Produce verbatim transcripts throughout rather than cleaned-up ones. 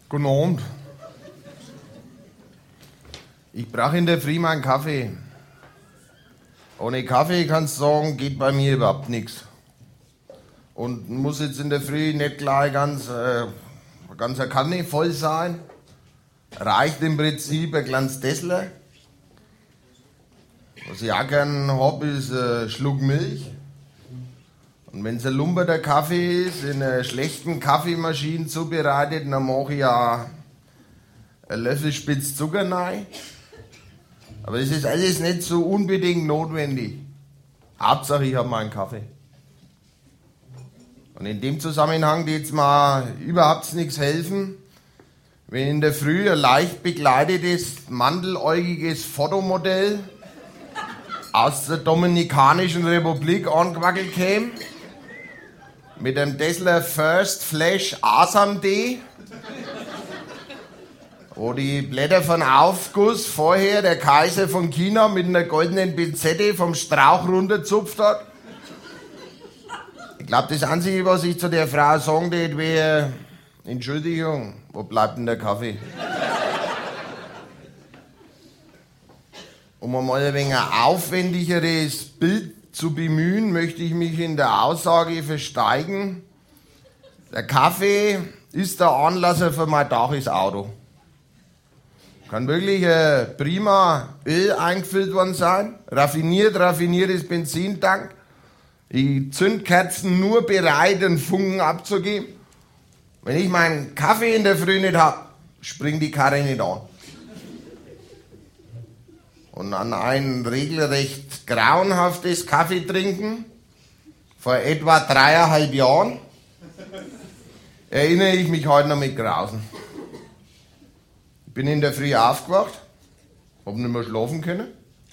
Guten Abend. Ich brauche in der Früh meinen Kaffee. Ohne Kaffee, kannst du sagen, geht bei mir überhaupt nichts. Und muss jetzt in der Früh nicht gleich ganz, äh, ganz eine Kanne voll sein. Reicht im Prinzip ein kleines Tessler. Was ich auch gern habe, ist ein Schluck Milch. Und wenn es ein lumperter Kaffee ist, in einer schlechten Kaffeemaschine zubereitet, dann mache ich auch einen Löffel Spitz Zucker rein. Aber das ist alles nicht so unbedingt notwendig. Hauptsache, ich habe meinen Kaffee. Und in dem Zusammenhang wird es mir überhaupt nichts helfen, wenn in der Früh ein leicht bekleidetes, mandeläugiges Fotomodell aus der Dominikanischen Republik angewackelt käme, mit einem Tesla First Flash Asam D, wo die Blätter von Aufguss vorher der Kaiser von China mit einer goldenen Pinzette vom Strauch runterzupft hat. Ich glaube, das Einzige, was ich zu der Frau sagen würde, wäre: Entschuldigung, wo bleibt denn der Kaffee? Um einmal ein wenig ein aufwendigeres Bild zu bemühen, möchte ich mich in der Aussage versteigen: Der Kaffee ist der Anlasser für mein daches Auto. Kann wirklich ein prima Öl eingefüllt worden sein, raffiniert, raffiniertes Benzintank. Die Zündkerzen nur bereit, einen Funken abzugeben. Wenn ich meinen Kaffee in der Früh nicht habe, springt die Karre nicht an. Und an ein regelrecht grauenhaftes Kaffeetrinken vor etwa dreieinhalb Jahren erinnere ich mich heute noch mit Grausen. Ich bin in der Früh aufgewacht, hab nicht mehr schlafen können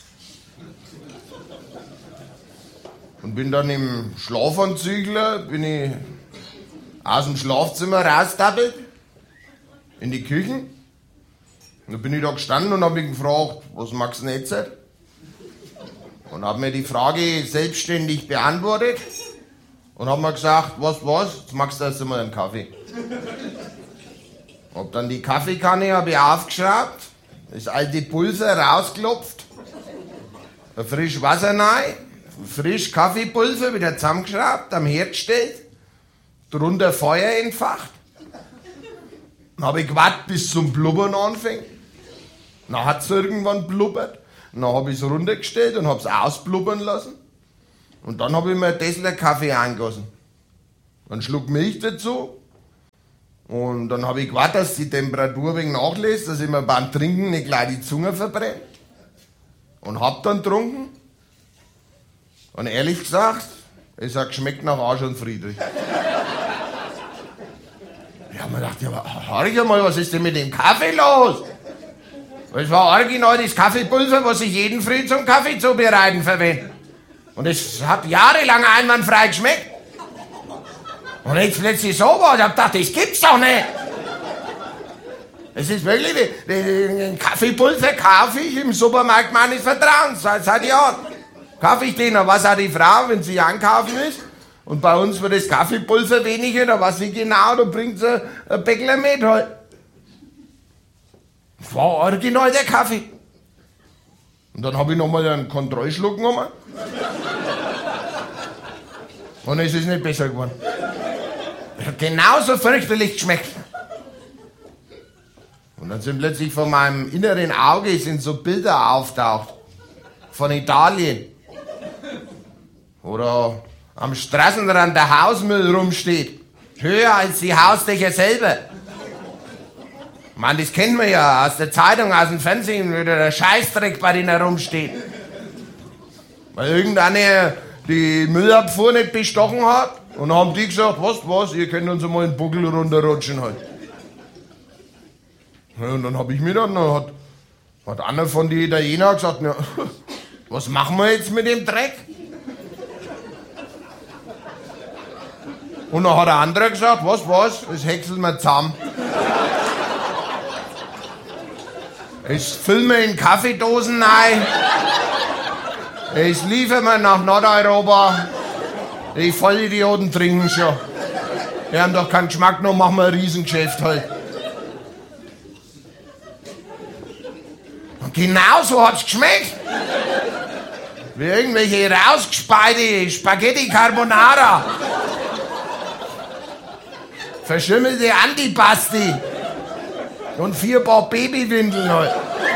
und bin dann im Schlafanzügler, bin ich aus dem Schlafzimmer raustappelt in die Küche. Und dann bin ich da gestanden und habe mich gefragt, was magst du denn jetzt? Und habe mir die Frage selbstständig beantwortet und habe mir gesagt, was, was, jetzt magst du erst einmal einen Kaffee. Hab dann die Kaffeekanne hab ich aufgeschraubt, das alte Pulver rausgeklopft, ein frisch Wasser rein, frisch Kaffeepulver wieder zusammengeschraubt, am Herd gestellt, drunter Feuer entfacht. Dann habe ich gewartet, bis zum Blubbern anfängt. Dann hat es irgendwann blubbert. Dann habe ich es runtergestellt und habe es ausblubbern lassen. Und dann habe ich mir einen Tesla Kaffee eingegossen. Einen Schluck Milch dazu. Und dann habe ich gewartet, dass die Temperatur ein wenig nachlässt, dass ich mir beim Trinken nicht gleich die Zunge verbrennt. Und hab dann getrunken. Und ehrlich gesagt, es hat geschmeckt nach Arsch und Friedrich. Ich hab mir gedacht, ja, hör ich mal, was ist denn mit dem Kaffee los? Das war original das Kaffeepulver, was ich jeden Früh zum Kaffee zubereiten verwende. Und es hat jahrelang einwandfrei geschmeckt. Und jetzt plötzlich so was. Ich hab gedacht, das gibt's doch nicht. Es ist wirklich, den Kaffeepulver kaufe ich im Supermarkt meines Vertrauens, seit, seit Jahren. Kaufe ich den, dann weiß auch die Frau, wenn sie einkaufen ist. Und bei uns wird das Kaffeepulver weniger, da weiß ich genau, da bringt sie ein Bäckler mit halt. Das war original der Kaffee. Und dann habe ich nochmal einen Kontrollschluck genommen. Und es ist nicht besser geworden. Es hat genauso fürchterlich geschmeckt. Und dann sind plötzlich vor meinem inneren Auge sind so Bilder auftaucht. Von Italien. Oder am Straßenrand der Hausmüll rumsteht. Höher als die Hausdächer selber. Mann, das kennt man ja aus der Zeitung, aus dem Fernsehen, wie der Scheißdreck bei denen herumsteht. Weil irgendeiner die Müllabfuhr nicht bestochen hat. Und dann haben die gesagt, was, was, ihr könnt uns einmal den Buckel runterrutschen halt. Ja, und dann hab ich mir dann, dann hat, hat einer von den Italienern gesagt, ja, was machen wir jetzt mit dem Dreck? Und dann hat ein anderer gesagt, was, was, das häckseln wir zusammen. Das füllen wir in Kaffeedosen rein. Das liefern wir nach Nordeuropa. Die Vollidioten trinken schon. Die haben doch keinen Geschmack, noch machen wir ein Riesengeschäft halt. Genau so hat's geschmeckt. Wie irgendwelche rausgespeite Spaghetti Carbonara. Verschimmelte Antipasti. Und vier Paar Babywindeln halt.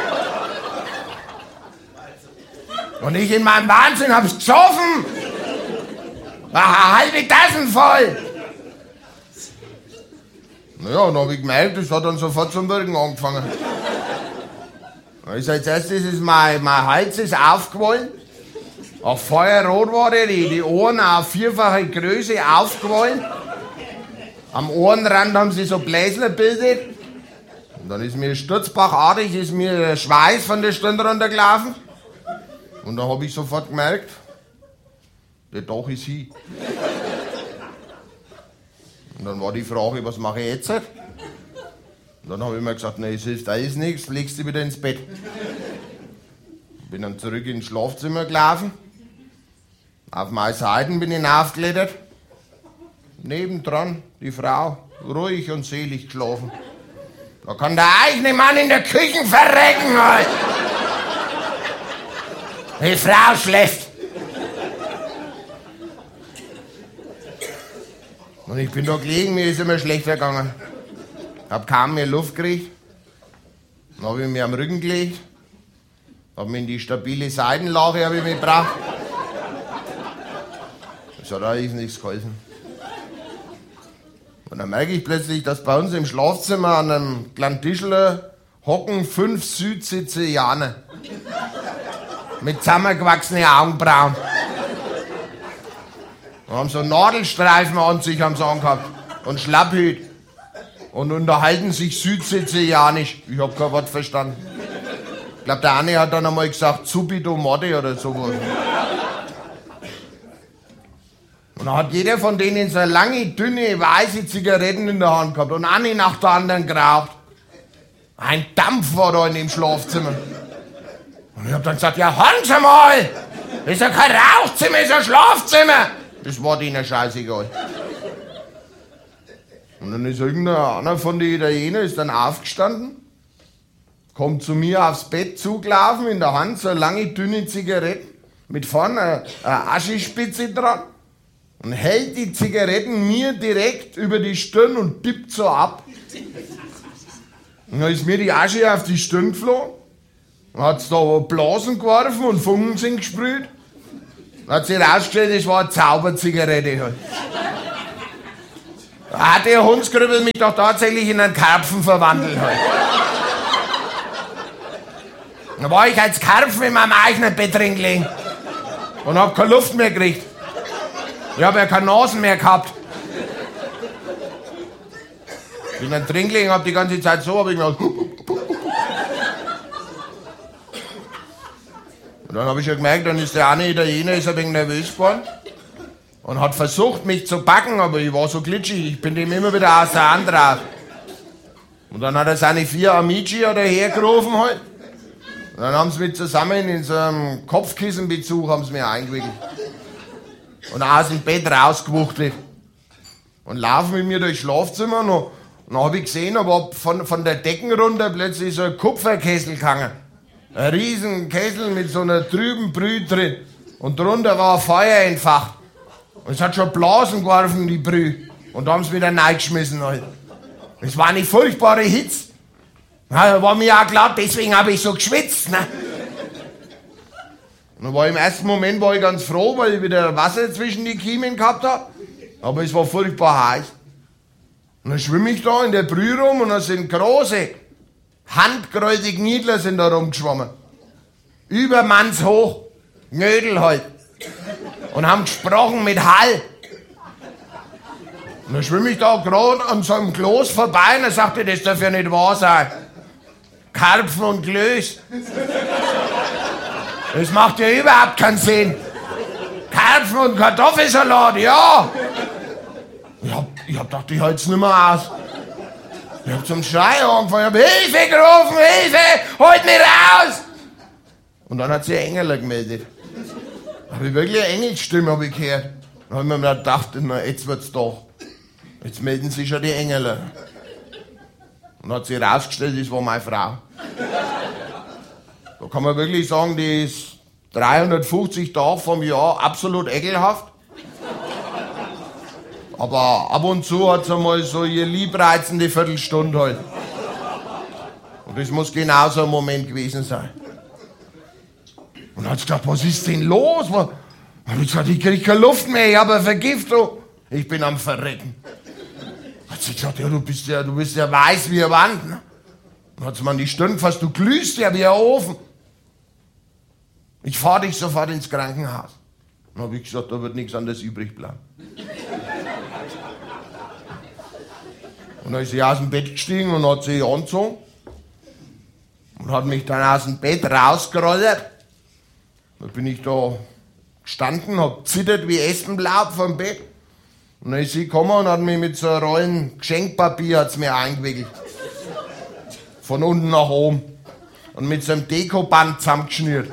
Und ich in meinem Wahnsinn hab's gesoffen. War eine halbe Tassen voll. Naja, und dann hab ich gemerkt, das hat dann sofort zum Wirken angefangen. Also als erstes ist mein, mein Hals ist aufgewollen. Auch feuerrot war der, die, die Ohren auf vierfache Größe aufgewollen. Am Ohrenrand haben sie so Bläsler bildet. Und dann ist mir sturzbachartig, ist mir der Schweiß von der Stirn runtergelaufen. Und dann habe ich sofort gemerkt, der Dach ist hin. Und dann war die Frage, was mache ich jetzt? Und dann habe ich mir gesagt, nein, es hilft alles nichts, legst du wieder ins Bett. Bin dann zurück ins Schlafzimmer gelaufen. Auf meine Seiten bin ich aufgeklettert. Nebendran die Frau, ruhig und selig geschlafen. Da kann der eigene Mann in der Küche verrecken halt. Die Frau schläft. Und ich bin da gelegen, mir ist immer schlechter gegangen. Hab kaum mehr Luft gekriegt. Dann habe ich mich am Rücken gelegt. Hab mich in die stabile Seitenlage hab ich mich gebracht. Das hat eigentlich nichts geholfen. Und dann merke ich plötzlich, dass bei uns im Schlafzimmer an einem kleinen Tischler hocken fünf Südsizilianer. Mit zusammengewachsenen Augenbrauen. Und haben so Nadelstreifen an sich haben sie angehabt. Und Schlapphüt. Und unterhalten sich südsizilianisch. Ich hab kein Wort verstanden. Ich glaube, der eine hat dann einmal gesagt, Subito Morte oder sowas. Und dann hat jeder von denen so lange, dünne, weiße Zigaretten in der Hand gehabt und eine nach der anderen geraucht. Ein Dampf war da in dem Schlafzimmer. Und ich hab dann gesagt, ja, hören Sie mal! Das ist ja kein Rauchzimmer, das ist ein Schlafzimmer! Das war denen scheißegal. Und dann ist irgendeiner von den Italienern ist dann aufgestanden, kommt zu mir aufs Bett zugelaufen, in der Hand so eine lange, dünne Zigarette, mit vorne eine Aschespitze dran und hält die Zigaretten mir direkt über die Stirn und tippt so ab. Und dann ist mir die Asche auf die Stirn geflogen, hat da Blasen geworfen und Funken sind gesprüht. Dann hat sich herausgestellt, das war eine Zauberzigarette halt. Da hat der Hundskrüppel mich doch tatsächlich in einen Karpfen verwandelt halt. Dann war ich als Karpfen in meinem eigenen Bett drin gelegen und hab keine Luft mehr gekriegt. Ich hab ja keine Nasen mehr gehabt. Bin dann drin gelegen, hab die ganze Zeit so, hab ich gemacht. Und dann habe ich ja gemerkt, dann ist der eine Italiener ist ein wenig nervös geworden und hat versucht, mich zu packen, aber ich war so glitschig, ich bin dem immer wieder aus der Hand raus. Und dann hat er seine vier Amici hergerufen halt. Und dann haben sie mich zusammen in so einem Kopfkissenbezug haben sie mich eingewickelt. Und aus dem Bett rausgewuchtelt. Und laufen mit mir durchs Schlafzimmer und dann habe ich gesehen, aber von, von der Decken runter plötzlich so ein Kupferkessel gehangen. Ein riesen Kessel mit so einer trüben Brühe drin. Und drunter war ein Feuer entfacht. Und es hat schon Blasen geworfen, die Brühe. Und da haben sie wieder reingeschmissen halt. Es war eine furchtbare Hitze. Ja, war mir auch klar, deswegen habe ich so geschwitzt. Ne? Und dann war im ersten Moment war ich ganz froh, weil ich wieder Wasser zwischen die Kiemen gehabt habe. Aber es war furchtbar heiß. Und dann schwimme ich da in der Brühe rum und da sind große, handgröße Gniedler sind da rumgeschwommen. Übermannshoch, Knödel halt. Und haben gesprochen mit Hall. Und dann schwimme ich da gerade an so einem Kloß vorbei und dann sagte, das darf ja nicht wahr sein. Karpfen und Klöß. Das macht ja überhaupt keinen Sinn. Karpfen und Kartoffelsalat, ja. Ich hab, ich hab gedacht, ich halt's nicht mehr aus. Ich hab zum Schreien angefangen, ich hab Hilfe gerufen, Hilfe, holt mich raus. Und dann hat sich ein Engel gemeldet. Hab ich wirklich eine Engelsstimme hab ich gehört. Dann hab ich mir gedacht, na, jetzt wird's doch. Jetzt melden sich schon die Engel. Und hat sich herausgestellt, das war meine Frau. Da kann man wirklich sagen, die ist dreihundertfünfzig Tage vom Jahr absolut ekelhaft. Aber ab und zu hat sie mal so ihre liebreizende Viertelstunde halt. Und das muss genau so ein Moment gewesen sein. Und dann hat sie gesagt, was ist denn los? Dann habe ich gesagt, ich kriege keine Luft mehr, ich habe eine Vergiftung. Ich bin am Verrecken. Hat sie gesagt, ja, du bist ja, du bist ja weiß wie eine Wand. Ne? Dann hat sie mir an die Stirn gefasst, du glühst ja wie ein Ofen. Ich fahre dich sofort ins Krankenhaus. Dann habe ich gesagt, da wird nichts anderes übrig bleiben. Und dann ist sie aus dem Bett gestiegen und hat sich angezogen und hat mich dann aus dem Bett rausgerollt. Da bin ich da gestanden, hab zittert wie Espenlaub vom Bett. Und dann ist sie gekommen und hat mich mit so einer Rollen Geschenkpapier hat's mir eingewickelt. Von unten nach oben. Und mit so einem Dekoband zusammengeschnürt.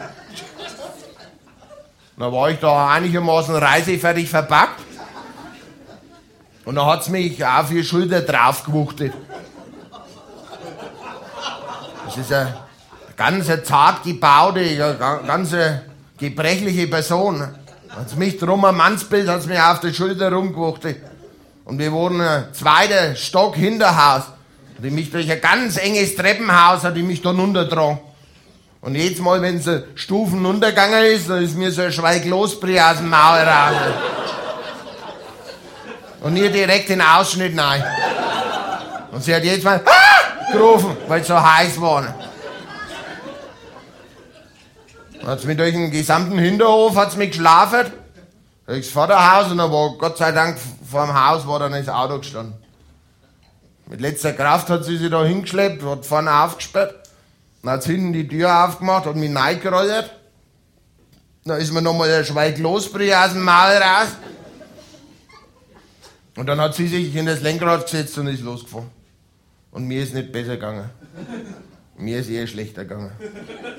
Dann war ich da einigermaßen reisefertig verpackt. Und dann hat's mich auf ihre Schulter draufgewuchtet. Das ist eine ganz zart gebaute, eine ganz gebrechliche Person. Hat's mich drum am Mannsbild, hat's mich auf der Schulter rumgewuchtet. Und wir wurden ein zweiter Stock Hinterhaus. Und die mich durch ein ganz enges Treppenhaus hat die mich da runtergetragen. Und jedes Mal, wenn sie Stufen runtergegangen ist, dann ist mir so ein Schweig Losbrie aus dem Maul raus. Und ihr direkt in den Ausschnitt rein. Und sie hat jedes Mal ah! gerufen, weil es so heiß war. Dann hat sie mich durch den gesamten Hinterhof hat's mich geschlafen. Durchs Vorderhaus und dann war Gott sei Dank vor dem Haus war dann das Auto gestanden. Mit letzter Kraft hat sie sich da hingeschleppt, hat vorne aufgesperrt. Dann hat sie hinten die Tür aufgemacht, hat mich reingerollt. Dann ist mir nochmal ein Schweig Losbrie aus dem Maul raus. Und dann hat sie sich in das Lenkrad gesetzt und ist losgefahren. Und mir ist nicht besser gegangen. Mir ist eher schlechter gegangen.